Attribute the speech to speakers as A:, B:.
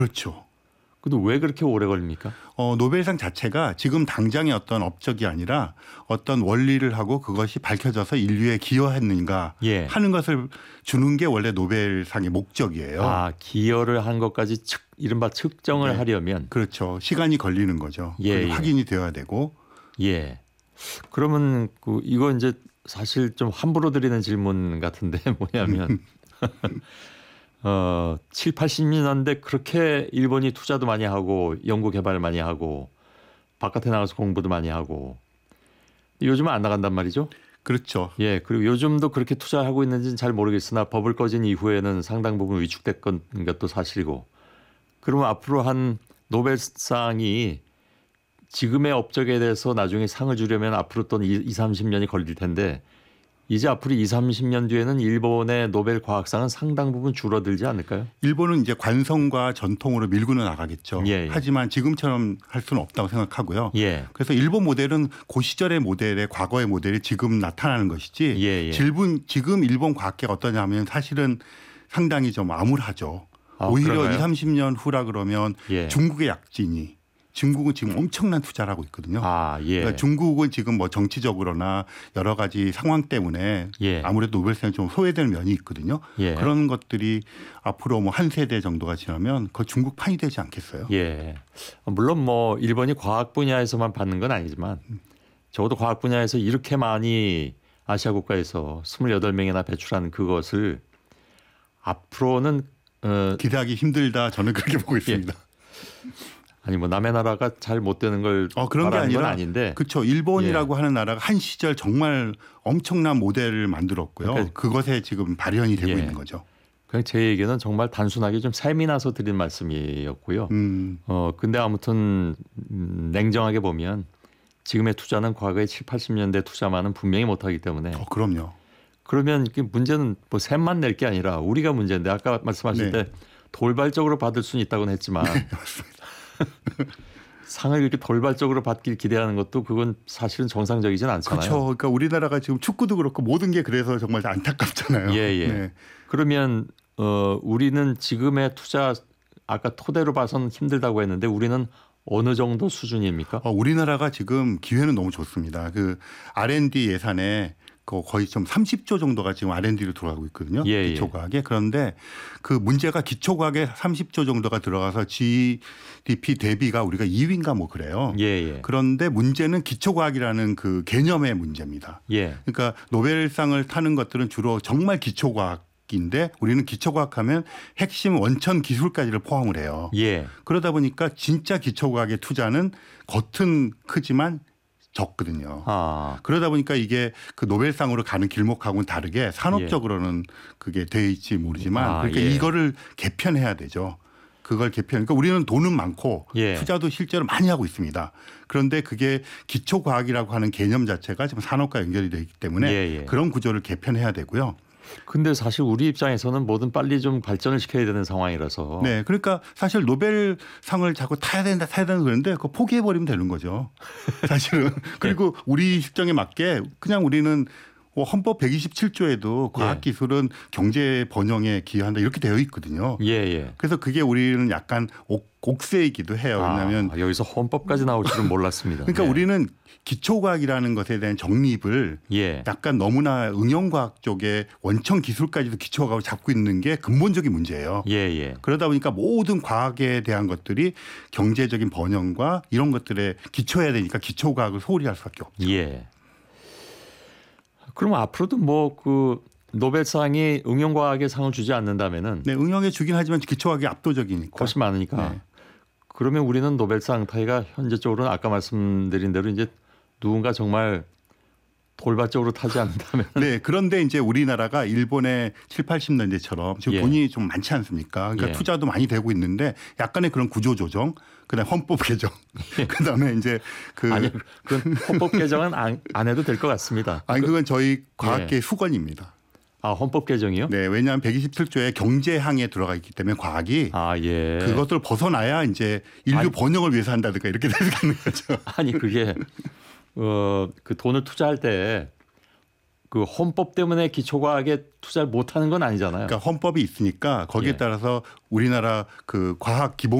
A: 그렇죠.
B: 근데 왜 그렇게 오래 걸립니까?
A: 노벨상 자체가 지금 당장의 어떤 업적이 아니라 어떤 원리를 하고 그것이 밝혀져서 인류에 기여했는가
B: 예.
A: 하는 것을 주는 게 원래 노벨상의 목적이에요.
B: 아, 기여를 한 것까지 이른바 측정을
A: 네.
B: 하려면
A: 그렇죠. 시간이 걸리는 거죠.
B: 예, 예.
A: 확인이 되어야 되고.
B: 예. 그러면 이거 이제 사실 좀 함부로 드리는 질문 같은데 뭐냐면 7, 80년대 그렇게 일본이 투자도 많이 하고 연구 개발 많이 하고 바깥에 나가서 공부도 많이 하고 요즘은 안 나간단 말이죠.
A: 그렇죠.
B: 예. 그리고 요즘도 그렇게 투자하고 있는지는 잘 모르겠으나 버블 꺼진 이후에는 상당 부분 위축됐건 것도 사실이고 그러면 앞으로 한 노벨상이 지금의 업적에 대해서 나중에 상을 주려면 앞으로 또 2, 30년이 걸릴 텐데 이제 앞으로 2, 30년 뒤에는 일본의 노벨 과학상은 상당 부분 줄어들지 않을까요?
A: 일본은 이제 관성과 전통으로 밀고는 나가겠죠.
B: 예, 예.
A: 하지만 지금처럼 할 수는 없다고 생각하고요.
B: 예.
A: 그래서 일본 모델은 그 시절의 모델의 과거의 모델이 지금 나타나는 것이지
B: 예, 예.
A: 지금 일본 과학계가 어떠냐 하면 사실은 상당히 좀 암울하죠.
B: 아,
A: 오히려
B: 그런가요?
A: 2, 30년 후라 그러면
B: 예.
A: 중국의 약진이 중국은 지금 엄청난 투자를 하고 있거든요.
B: 아, 예.
A: 그러니까 중국은 지금 뭐 정치적으로나 여러 가지 상황 때문에
B: 예.
A: 아무래도 노벨상이 좀 소외되는 면이 있거든요.
B: 예.
A: 그런 것들이 앞으로 뭐 한 세대 정도가 지나면 그 중국 판이 되지 않겠어요?
B: 예. 물론 뭐 일본이 과학 분야에서만 받는 건 아니지만 적어도 과학 분야에서 이렇게 많이 아시아 국가에서 28명이나 배출한 그것을 앞으로는
A: 기대하기 힘들다 저는 그렇게 보고 있습니다.
B: 아니 뭐 남의 나라가 잘 못 되는 걸
A: 그런 게
B: 바라는 건
A: 아니라
B: 아닌데
A: 그렇죠. 일본이라고 하는 나라가 한 시절 정말 엄청난 모델을 만들었고요.
B: 그러니까
A: 그것에 지금 발현이 되고
B: 예.
A: 있는 거죠.
B: 그냥 제 얘기는 정말 단순하게 좀 셈이 나서 드린 말씀이었고요. 근데 아무튼 냉정하게 보면 지금의 투자는 과거의 7, 80년대 투자만은 분명히 못하기 때문에
A: 그럼요.
B: 그러면 이게 문제는 뭐 셈만 낼 게 아니라 우리가 문제인데 아까 말씀하실
A: 네.
B: 때 돌발적으로 받을 수는 있다고는 했지만 상을 이렇게 돌발적으로 받길 기대하는 것도 그건 사실은 정상적이진 않잖아요.
A: 그렇죠. 그러니까 우리나라가 지금 축구도 그렇고 모든 게 그래서 정말 안타깝잖아요.
B: 예, 예.
A: 네.
B: 그러면 우리는 지금의 투자 아까 토대로 봐선 힘들다고 했는데 우리는 어느 정도 수준입니까?
A: 우리나라가 지금 기회는 너무 좋습니다. 그 R&D 예산에 거의 좀 30조 정도가 지금 R&D로 들어가고 있거든요.
B: 예,
A: 기초과학에. 그런데 그 문제가 기초과학에 30조 정도가 들어가서 GDP 대비가 우리가 2위인가 뭐 그래요.
B: 예, 예.
A: 그런데 문제는 기초과학이라는 그 개념의 문제입니다.
B: 예.
A: 그러니까 노벨상을 타는 것들은 주로 정말 기초과학 인데 우리는 기초과학하면 핵심 원천 기술까지를 포함을 해요.
B: 예.
A: 그러다 보니까 진짜 기초과학의 투자는 겉은 크지만 적거든요. 그러다 보니까 이게 그 노벨상으로 가는 길목하고는 다르게 산업적으로는 그게 돼 있지 모르지만 그러니까 이거를 개편해야 되죠. 그걸 개편. 그러니까 우리는 돈은 많고 투자도 실제로 많이 하고 있습니다. 그런데 그게 기초과학이라고 하는 개념 자체가 지금 산업과 연결이 되어 있기 때문에 그런 구조를 개편해야 되고요.
B: 근데 사실 우리 입장에서는 뭐든 빨리 좀 발전을 시켜야 되는 상황이라서.
A: 네. 그러니까 사실 노벨상을 자꾸 타야 된다 그러는데 그거 포기해버리면 되는 거죠. 사실은. 그리고 우리 실정에 맞게 그냥 우리는 헌법 127조에도 과학기술은 경제 번영에 기여한다 이렇게 되어 있거든요.
B: 예.
A: 그래서 그게 우리는 약간 옥세이기도 해요. 왜냐하면
B: 여기서 헌법까지 나올 줄은 몰랐습니다.
A: 그러니까 우리는 기초과학이라는 것에 대한 정립을 약간 너무나 응용과학 쪽에 원천 기술까지도 기초과학을 잡고 있는 게 근본적인 문제예요. 그러다 보니까 모든 과학에 대한 것들이 경제적인 번영과 이런 것들에 기초해야 되니까 기초과학을 소홀히 할 수밖에 없죠.
B: 그럼 앞으로도 뭐 그 노벨상이 응용과학에 상을 주지 않는다면은
A: 네, 응용에 주긴 하지만 기초과학이 압도적이니까.
B: 훨씬 많으니까. 그러면 우리는 노벨상 타이가 현재적으로는 아까 말씀드린 대로 이제 누군가 정말 돌발적으로 타지 않는다면.
A: 네. 그런데 이제 우리나라가 일본의 7, 80년대처럼 지금 돈이 좀 많지 않습니까? 그러니까 투자도 많이 되고 있는데 약간의 그런 구조 조정, 그다음에 헌법 개정, 그다음에 이제
B: 아니, 그 헌법 개정은 안 해도 될 것 같습니다.
A: 아니 그건 저희 과학계 수건입니다.
B: 헌법 개정이요?
A: 네, 왜냐하면 127조에 경제항에 들어가 있기 때문에 과학이 그것을 벗어나야 이제 인류 번영을 위해서 한다든가 이렇게 되는 거죠.
B: 아니 그게 그 돈을 투자할 때 그 헌법 때문에 기초과학에 투자를 못하는 건 아니잖아요.
A: 그러니까 헌법이 있으니까 거기에
B: 예.
A: 따라서 우리나라 그 과학 기본